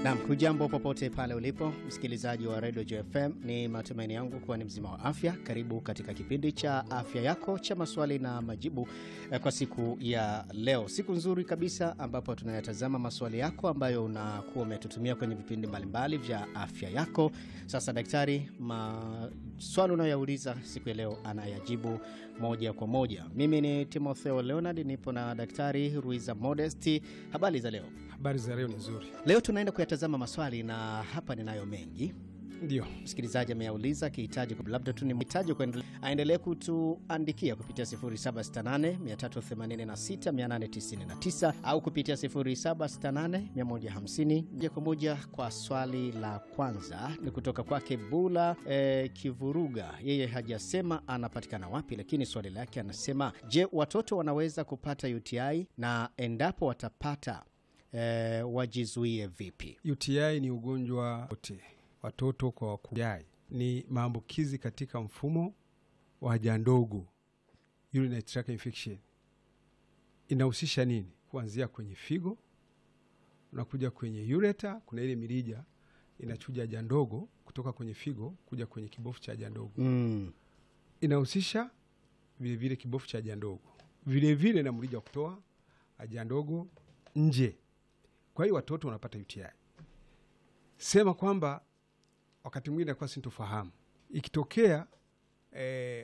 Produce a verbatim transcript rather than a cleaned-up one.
Naam, hujambo popote pale ulipo msikilizaji wa Radio J F M. Ni matumaini yangu kuwa ni mzima wa afya. Karibu katika kipindi cha afya yako cha maswali na majibu eh, kwa siku ya leo. Siku nzuri kabisa ambapo tunayatazama maswali yako ambayo unakuwa umetutumia kwenye vipindi mbalimbali vya afya yako. Sasa daktari, maswali unayoyauliza siku ya leo anayajibu moja kwa moja. Mimi ni Timotheo Leonard, nipo na Daktari Ruiza Modesti. Habari za leo? Habari za leo ni nzuri. Leo tunaenda kuyatazama maswali na hapa ninayo mengi. Ndio. Msikilizaji ameyauliza kihitaji labda tu nimhitaji kuendelea aendelee kutuandikia kupitia sifuri saba sita nane mia tatu themanini na sita mia nane tisini na tisa au kupitia sifuri saba sita nane mia moja hamsini. Moja kwa moja kwa swali la kwanza ni kutoka kwake Bula eh, Kivuruga. Yeye hajasema anapatikana wapi, lakini swali lake anasema, je, watoto wanaweza kupata U T I na endapo watapata E, wajizuie vipi? U T I ni ugonjwa wote, watoto kwa wakubwa. Ni maambukizi katika mfumo wa haja ndogo, urinary tract infection. Inahusisha nini? Kuanzia kwenye figo, unakuja kwenye ureter, kuna ile mirija inachuja haja ndogo kutoka kwenye figo kuja kwenye kibofu cha haja ndogo. Mm. Inahusisha vile vile kibofu cha haja ndogo, vile vile na mrija kutoa haja ndogo nje. Kwa hiyo watoto wanapata U T I. Sema kwamba wakati mwingine kwa sintofahamu. Ikitokea eh,